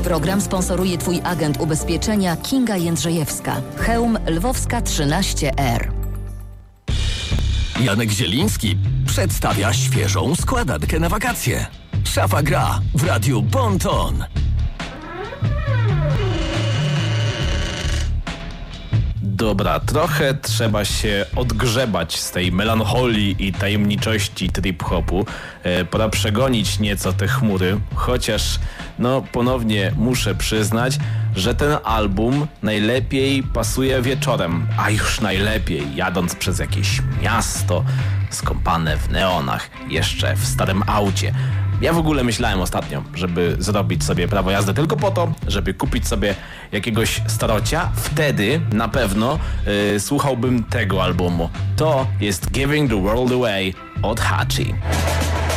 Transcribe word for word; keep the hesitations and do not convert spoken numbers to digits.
Program sponsoruje Twój agent ubezpieczenia Kinga Jędrzejewska. Chełm Lwowska trzynaście R. Janek Zieliński przedstawia świeżą składankę na wakacje. Szafa gra w Radiu Bon Ton. Dobra, trochę trzeba się odgrzebać z tej melancholii i tajemniczości trip-hopu. E, pora przegonić nieco te chmury, chociaż no ponownie muszę przyznać, że ten album najlepiej pasuje wieczorem, a już najlepiej jadąc przez jakieś miasto skąpane w neonach, jeszcze w starym aucie. Ja w ogóle myślałem ostatnio, żeby zrobić sobie prawo jazdy tylko po to, żeby kupić sobie jakiegoś starocia. Wtedy na pewno yy, słuchałbym tego albumu. To jest Giving the World Away od Hachi.